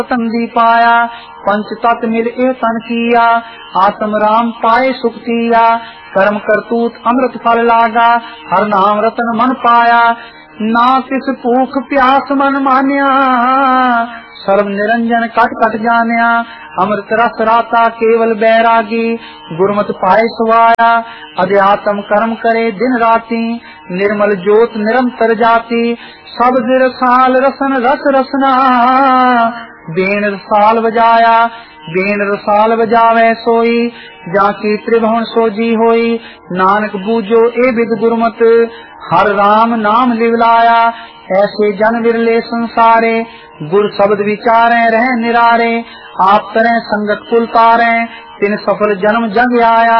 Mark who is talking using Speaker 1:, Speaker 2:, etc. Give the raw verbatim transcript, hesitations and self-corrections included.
Speaker 1: तंदी पाया, पंच तत् मिल ए तन किया, आत्म राम पाए सुख किया, कर्म करतूत अमृत फल लागा, हर नाम रतन मन पाया, ना किस भूख प्यास मन मान्या, सर्व निरंजन कट कट जानिया, अमृत रस राता केवल बैरागी, गुरमत पाए सुवाया, अध्यात्म कर्म करे दिन राती, निर्मल ज्योत निरंतर जाती, सब रसाल रसन रस रसना, बेन रसाल बजाया, बेन रसाल बजावे सोई, जाकी त्रिभुवन सोजी होई, नानक बूझो ए बिद गुरमत, हर राम नाम लिवलाया, ऐसे जन विरले संसारे, गुर शब्द विचारे रह निरारे, आप तरह संगत कुल तारे, तिन सफल जन्म जग आया।